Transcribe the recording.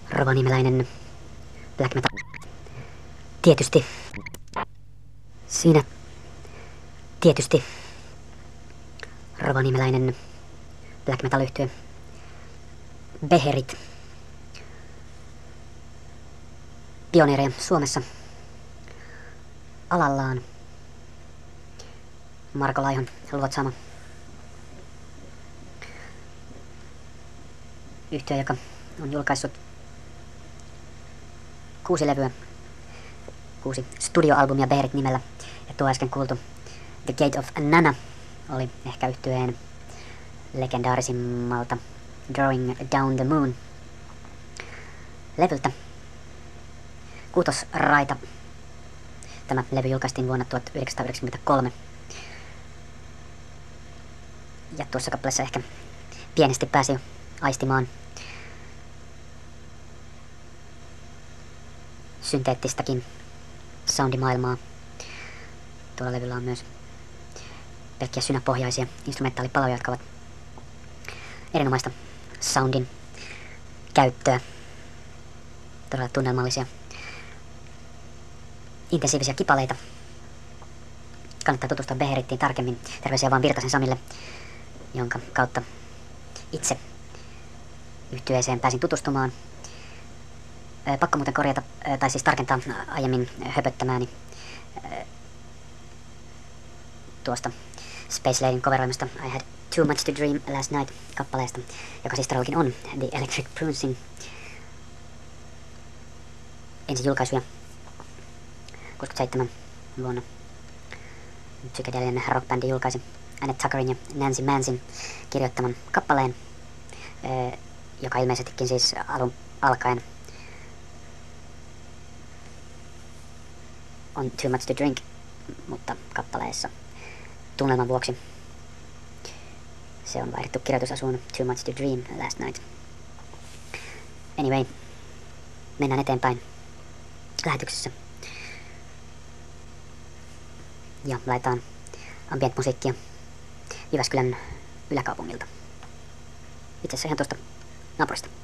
Rovaniemeläinen black metal. Tietysti. Siinä. Tietysti. Rovaniemeläinen black metal -yhtye. Beherit. Pioneereja Suomessa. Alallaan. Marko Laihon luotsaama yhtye, joka on julkaissut 6 levyä, 6 studioalbumia Beherit nimellä. Ja tuo äsken kuultu The Gate of Nana oli ehkä yhtyeen legendaarisimmalta Drawing Down the Moon levyltä. Kuutosraita. Tämä levy julkaistiin vuonna 1993. Ja tuossa kappaleessa ehkä pienesti pääsi jo aistimaan synteettistäkin soundimaailmaa. Tuolla levyllä on myös pelkkiä synäpohjaisia instrumentaalipaloja, jotka ovat erinomaista soundin käyttöä. Todella tunnelmallisia, intensiivisiä kipaleita. Kannattaa tutustua Beherittiin tarkemmin. Terveisiä vaan Virtasen Samille, jonka kautta itse yhtyeeseen pääsin tutustumaan. Pakko muuten korjata, tai siis tarkentaa aiemmin höpöttämääni tuosta Space Ladyn coveroimasta I Had Too Much to Dream Last Night -kappaleesta, joka siis todellakin on The Electric Prunesin ensijulkaisuja 67 vuonna. Psykedelinen rockbändi julkaisi Annette Tuckerin ja Nancy Mansin kirjoittaman kappaleen, joka ilmeisestikin siis alun alkaen on Too Much to Drink, mutta kappaleessa tunnelman vuoksi se on vaihdettu kirjoitusasuun Too Much to Dream Last Night. Anyway, mennään eteenpäin lähetyksessä. Ja laitetaan ambient-musiikkia Jyväskylän yläkaupungilta. Itse asiassa ihan tuosta naapurista.